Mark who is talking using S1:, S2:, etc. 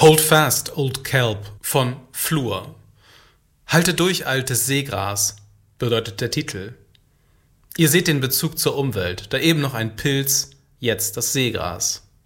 S1: Hold fast, old kelp von Flur. Halte durch, altes Seegras, bedeutet der Titel. Ihr seht den Bezug zur Umwelt, da eben noch ein Pilz, jetzt das Seegras.